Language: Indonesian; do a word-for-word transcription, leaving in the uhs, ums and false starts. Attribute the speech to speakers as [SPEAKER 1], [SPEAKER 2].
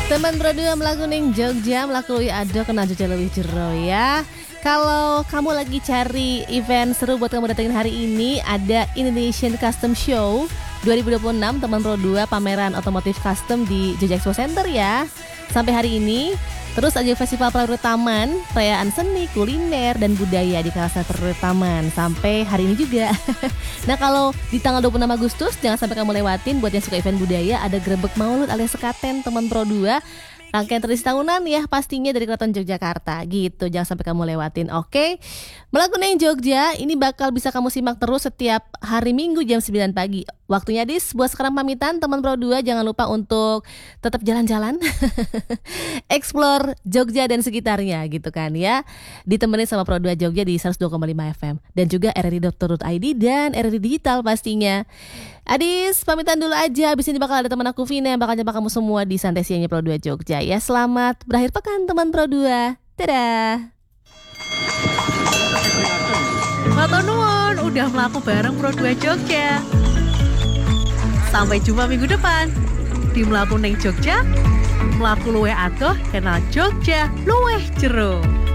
[SPEAKER 1] Teman berdua melaku ning Jogja, melaku luwih ado kena Jogja luwih jero ya. Kalau kamu lagi cari event seru buat kamu datengin hari ini, ada Indonesian Custom Show dua ribu dua puluh enam Teman Pro dua, pameran otomotif custom di Jogja Expo Center ya. Sampai hari ini. Terus ada festival prajurit taman, perayaan seni, kuliner, dan budaya di kawasan prajurit taman sampai hari ini juga. Nah kalau di tanggal dua puluh enam Agustus, jangan sampai kamu lewatin. Buat yang suka event budaya, ada Grebek Maulud alias Sekaten Teman Pro dua, rangkaian tradisi tahunan ya pastinya dari Keraton Yogyakarta gitu. Jangan sampai kamu lewatin, oke? Melakukan Jogja, ini bakal bisa kamu simak terus setiap hari Minggu jam sembilan pagi. Waktunya dis, buat sekarang pamitan Teman Pro dua, jangan lupa untuk tetap jalan-jalan explore Jogja dan sekitarnya gitu kan ya. Ditemenin sama Pro dua Jogja di seratus dua koma lima F M dan juga r r i dot co dot i d dan R R I Digital pastinya. Adis, pamitan dulu aja. Abis ini bakal ada teman aku Vina yang bakal nyapa kamu semua di Santai Siangnya Pro dua Jogja ya. Selamat berakhir pekan Teman Pro dua. Dadah.
[SPEAKER 2] Matur nuwun, udah melaku bareng Pro dua Jogja. Sampai jumpa minggu depan di Melaku Neng Jogja, melaku luwih adoh kenal Jogja luwih jero.